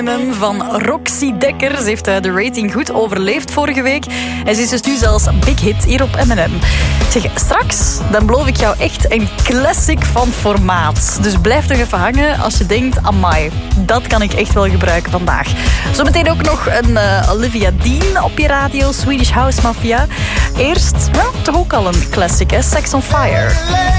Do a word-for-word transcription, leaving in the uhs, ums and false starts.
Van Roxy Dekker. Ze heeft de rating goed overleefd vorige week. En ze is dus nu zelfs big hit hier op M en M. Zeg, straks dan beloof ik jou echt een classic van formaat. Dus blijf toch even hangen als je denkt, amai, dat kan ik echt wel gebruiken vandaag. Zometeen ook nog een uh, Olivia Dean op je radio, Swedish House Mafia. Eerst, nou, toch ook al een classic, hè? Sex on Fire.